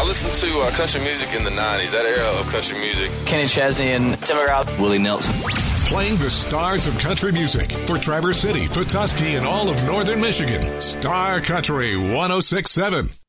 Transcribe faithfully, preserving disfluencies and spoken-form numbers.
listened to uh, country music in the nineties, that era of country music. Kenny Chesney and Tim McGraw. Willie Nelson. Playing the stars of country music for Traverse City, Petoskey, and all of northern Michigan. Star Country one oh six point seven.